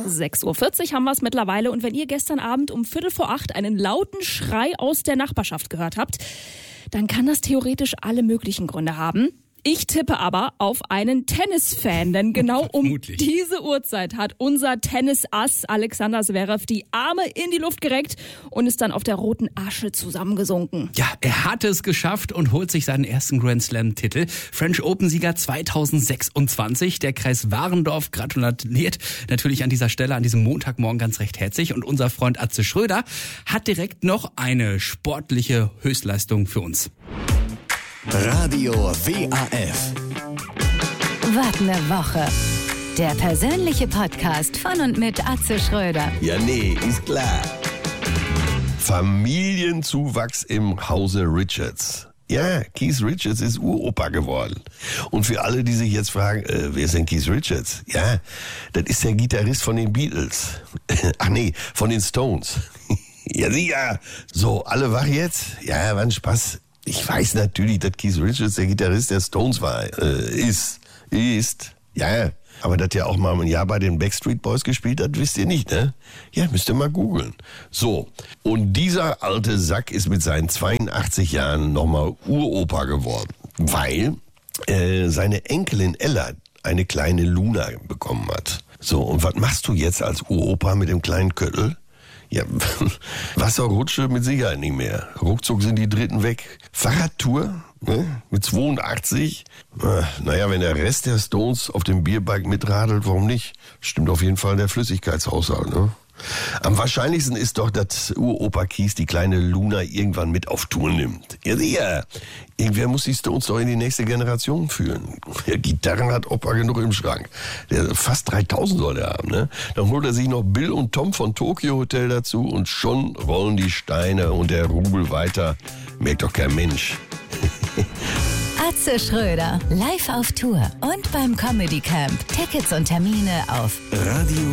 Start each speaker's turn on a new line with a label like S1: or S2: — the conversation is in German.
S1: 6:40 Uhr haben wir es mittlerweile. Und wenn ihr gestern Abend um 7:45 einen lauten Schrei aus der Nachbarschaft gehört habt, dann kann das theoretisch alle möglichen Gründe haben. Ich tippe aber auf einen Tennisfan, denn genau um diese Uhrzeit hat unser Tennisass Alexander Zverev die Arme in die Luft gereckt und ist dann auf der roten Asche zusammengesunken.
S2: Ja, er hat es geschafft und holt sich seinen ersten Grand Slam-Titel. French Open-Sieger 2026. Der Kreis Warendorf gratuliert natürlich an dieser Stelle, an diesem Montagmorgen ganz recht herzlich. Und unser Freund Atze Schröder hat direkt noch eine sportliche Höchstleistung für uns.
S3: Radio WAF.
S4: Wart eine Woche. Der persönliche Podcast von und mit Atze Schröder.
S5: Ja, nee, ist klar. Familienzuwachs im Hause Richards. Ja, Keith Richards ist Uropa geworden. Und für alle, die sich jetzt fragen, wer ist denn Keith Richards? Ja, das ist der Gitarrist von den Beatles. Ach nee, von den Stones. Ja, sicher. So, alle wach jetzt? Ja, war ein Spaß. Ich weiß natürlich, dass Keith Richards der Gitarrist der Stones war, ist, ja, aber dass er auch mal ein Jahr bei den Backstreet Boys gespielt hat, wisst ihr nicht, ne? Ja, müsst ihr mal googeln. So, und dieser alte Sack ist mit seinen 82 Jahren nochmal Uropa geworden, weil seine Enkelin Ella eine kleine Luna bekommen hat. So, und was machst du jetzt als Uropa mit dem kleinen Köttel? Ja, Wasserrutsche mit Sicherheit nicht mehr. Ruckzuck sind die Dritten weg. Fahrradtour, ne? Mit 82. Naja, wenn der Rest der Stones auf dem Bierbike mitradelt, warum nicht? Stimmt auf jeden Fall der Flüssigkeitshaushalt, ne? Am wahrscheinlichsten ist doch, dass Uropa Keith die kleine Luna irgendwann mit auf Tour nimmt. Ja, sicher. Irgendwer muss die Stones doch in die nächste Generation führen. Ja, Gitarren hat Opa genug im Schrank. Der fast 3000 soll er haben, ne? Dann holt er sich noch Bill und Tom von Tokyo Hotel dazu und schon rollen die Steine und der Rubel weiter. Merkt doch kein Mensch.
S4: Atze Schröder, live auf Tour und beim Comedy Camp. Tickets und Termine auf
S3: Radio